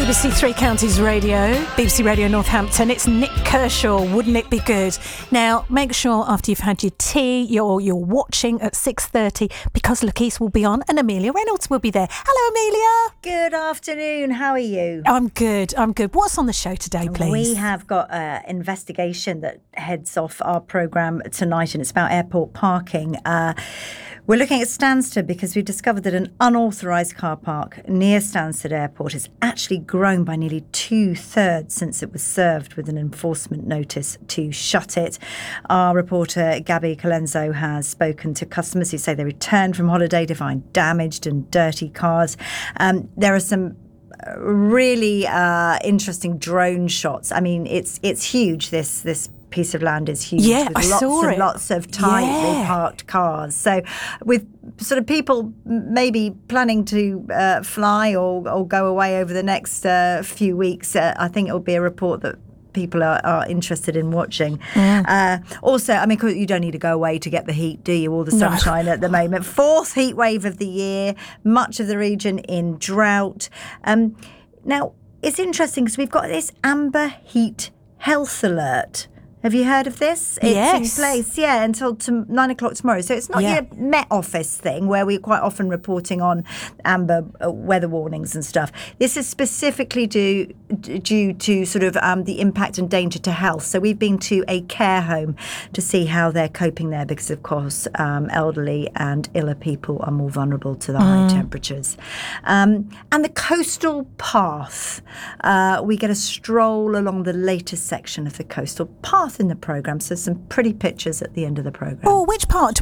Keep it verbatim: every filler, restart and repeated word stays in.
B C Three Counties Radio, B B C Radio Northampton. It's Nick Kershaw. Wouldn't it be good? Now, make sure after you've had your tea, you're you're watching at six thirty because Lakeith will be on and Amelia Reynolds will be there. Hello, Amelia. Good afternoon. How are you? I'm good. I'm good. What's on the show today, please? We have got an investigation that heads off our programme tonight, and it's about airport parking. Uh, We're looking at Stansted because we've discovered that an unauthorised car park near Stansted Airport has actually grown by nearly two-thirds since it was served with an enforcement notice to shut it. Our reporter Gabby Colenso has spoken to customers who say they returned from holiday to find damaged and dirty cars. Um, there are some really uh, interesting drone shots. I mean, it's it's huge, this this piece of land is huge, yeah, with I lots saw and it. lots of tightly yeah. parked cars. So with sort of people maybe planning to uh, fly or, or go away over the next uh, few weeks, uh, I think it will be a report that people are, are interested in watching. Yeah. Uh, also, I mean, you don't need to go away to get the heat, do you? All the sunshine no. at the moment. Fourth heat wave of the year, much of the region in drought. Um, now, it's interesting because we've got this amber heat health alert. Have you heard of this? It's yes. in place, yeah, until to nine o'clock tomorrow. So it's not yeah. your Met Office thing where we're quite often reporting on amber uh, weather warnings and stuff. This is specifically due, due to sort of um, the impact and danger to health. So we've been to a care home to see how they're coping there because, of course, um, elderly and iller people are more vulnerable to the mm. high temperatures. Um, and the coastal path, uh, we get a stroll along the latest section of the coastal path in the programme, so some pretty pictures at the end of the programme. Oh, which part?